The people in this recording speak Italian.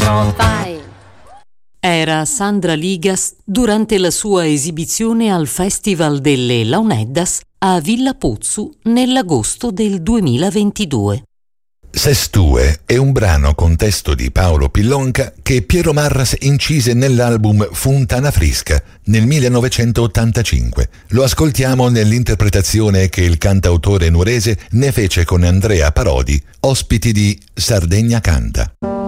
vai. Era Sandra Ligas durante la sua esibizione al Festival delle Launeddas a Villa Pozzu nell'agosto del 2022. Sestue è un brano con testo di Paolo Pillonca che Piero Marras incise nell'album Funtana Frisca nel 1985. Lo ascoltiamo nell'interpretazione che il cantautore nuorese ne fece con Andrea Parodi, ospiti di Sardegna Canta.